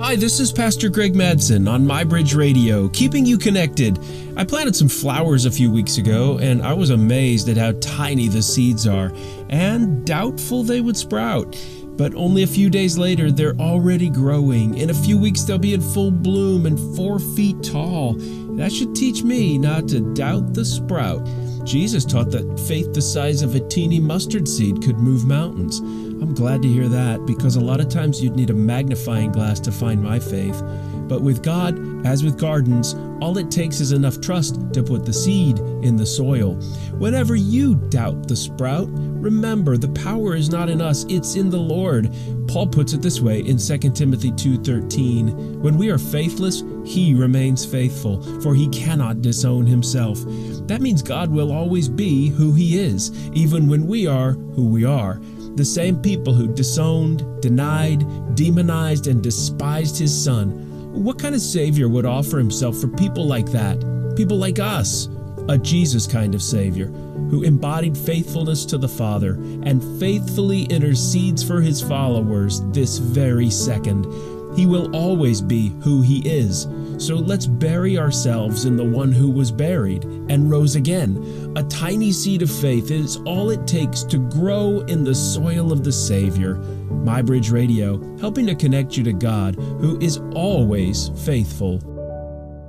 Hi, this is Pastor Greg Madsen on MyBridge Radio, keeping you connected. I planted some flowers a few weeks ago, and I was amazed at how tiny the seeds are, and doubtful they would sprout. But only a few days later, they're already growing. In a few weeks, they'll be in full bloom and 4 feet tall. That should teach me not to doubt the sprout. Jesus taught that faith the size of a teeny mustard seed could move mountains. I'm glad to hear that, because a lot of times you'd need a magnifying glass to find my faith. But with God, as with gardens, all it takes is enough trust to put the seed in the soil. Whenever you doubt the sprout, remember the power is not in us, it's in the Lord. Paul puts it this way in 2 Timothy 2:13, when we are faithless, he remains faithful, for he cannot disown himself. That means God will always be who he is, even when we are who we are. The same people who disowned, denied, demonized, and despised his Son. What kind of Savior would offer himself for people like that? People like us. A Jesus kind of Savior who embodied faithfulness to the Father and faithfully intercedes for his followers this very second. He will always be who he is. So let's bury ourselves in the one who was buried and rose again. A tiny seed of faith is all it takes to grow in the soil of the Savior. MyBridge Radio, helping to connect you to God, who is always faithful.